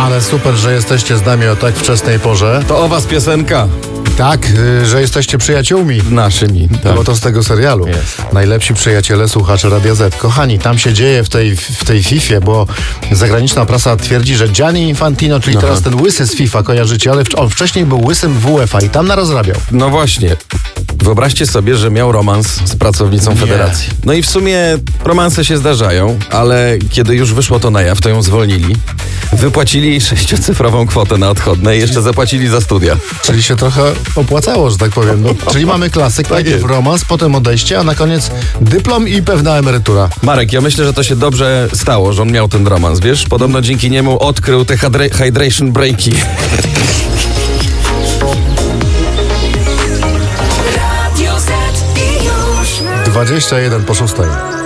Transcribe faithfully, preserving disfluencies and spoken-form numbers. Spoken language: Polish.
Ale super, że jesteście z nami o tak wczesnej porze. To o was piosenka. Tak, y, że jesteście przyjaciółmi. Naszymi. Tak. Bo to z tego serialu. Jest. Najlepsi przyjaciele słuchacze Radia Z. Kochani, tam się dzieje w tej, w tej Fifie, bo zagraniczna prasa twierdzi, że Gianni Infantino, czyli Aha. teraz ten łysy z FIFA, kojarzycie, ale on wcześniej był łysym w UEFA i tam narozrabiał. No właśnie. Wyobraźcie sobie, że miał romans z pracownicą Nie. federacji. No i w sumie romanse się zdarzają, ale kiedy już wyszło to na jaw, to ją zwolnili. Wypłacili jej sześciocyfrową kwotę na odchodne i jeszcze zapłacili za studia. Czyli się trochę opłacało, że tak powiem. No, czyli mamy klasyk, Tak najpierw jest. romans, potem odejście, a na koniec dyplom i pewna emerytura. Marek, ja myślę, że to się dobrze stało, że on miał ten romans, wiesz? Podobno dzięki niemu odkrył te hydra- hydration breaki. Radio Z i już dwadzieścia jeden po szóstej.